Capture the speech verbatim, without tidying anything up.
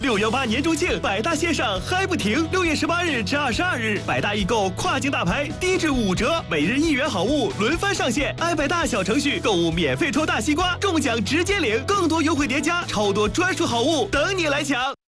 六幺八年中庆，百大线上嗨不停。六月十八日至二十二日，百大易购跨境大牌低至五折，每日一元好物轮番上线。爱百大小程序购物免费抽大西瓜，中奖直接领，更多优惠叠加，超多专属好物等你来抢。